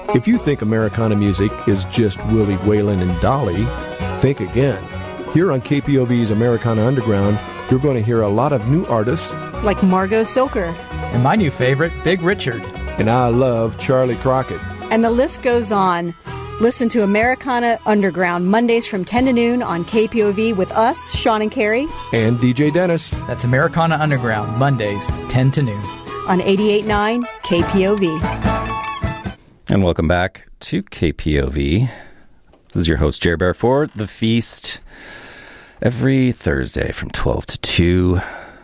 If you think Americana music is just Willie Whalen and Dolly, think again. Here on KPOV's Americana Underground, you're going to hear a lot of new artists like Margot Silker. And my new favorite, Big Richard. And I love Charlie Crockett. And the list goes on. Listen to Americana Underground Mondays from 10 to noon on KPOV with us, Sean and Carrie. And DJ Dennis. That's Americana Underground, Mondays, 10 to noon. On 88.9 KPOV. And welcome back to KPOV. This is your host, Jerry Bear, for The Feast. Every Thursday from 12 to 2,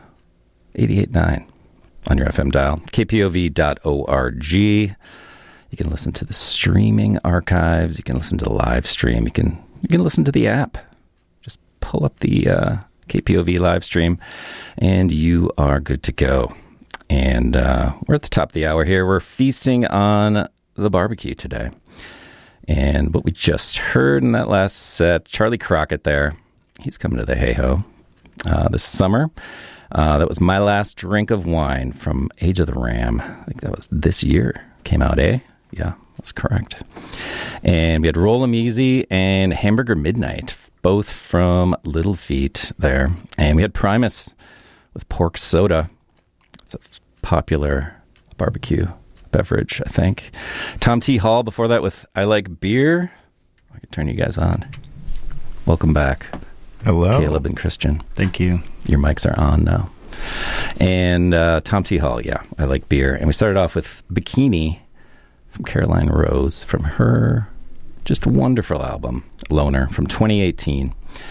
88.9 on your FM dial. KPOV.org. You can listen to the streaming archives. You can listen to the live stream. You can listen to the app. Just pull up the KPOV live stream, and you are good to go. And we're at the top of the hour here. We're feasting on the barbecue today. And what we just heard in that last set, Charlie Crockett there, he's coming to the Hey-Ho this summer. That was My Last Drink of Wine from Age of the Ram. I think that was this year. Came out, eh? Yeah, that's correct. And we had Roll 'em Easy and Hamburger Midnight, both from Little Feat there. And we had Primus with Pork Soda. It's a popular barbecue beverage, I think. Tom T. Hall before that with I Like Beer. I can turn you guys on. Welcome back. Hello. Caleb and Christian. Thank you. Your mics are on now. And Tom T. Hall, yeah, I Like Beer. And we started off with Bikini from Caroline Rose from her just wonderful album, Loner, from 2018.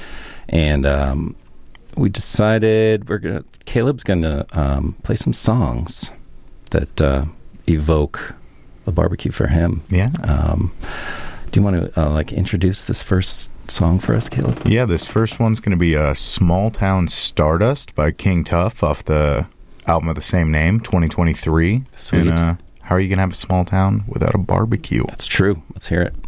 And we decided Caleb's going to play some songs that evoke a barbecue for him. Yeah. Do you want to introduce this first song for us, Caleb? Yeah, this first one's going to be Small Town Stardust by King Tuff off the album of the same name, 2023. Sweet. And how are you going to have a small town without a barbecue? That's true. Let's hear it.